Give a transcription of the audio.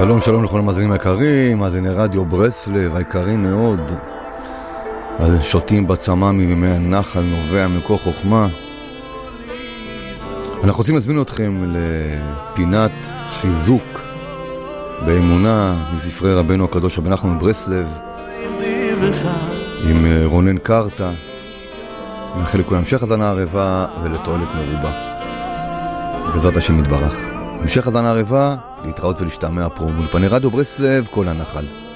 שלום שלום לכל המאזינים היקרים, מאזיני רדיו ברסלב היקרים מאוד, שותים בצמא ממי הנחל נובע מקור חוכמה. אנחנו רוצים להזמין אתכם לפינת חיזוק באמונה מספרי רבנו הקדוש רבי נחמן מברסלב עם רונן קרטה. נאחל לכולם המשך האזנה ערבה ולתועלת מרובה בעזרת השם יתברך. המשך האזנה ערבה, להתראות ולהשתמע פה מאולפני רדיו ברסלב, כל הנחל.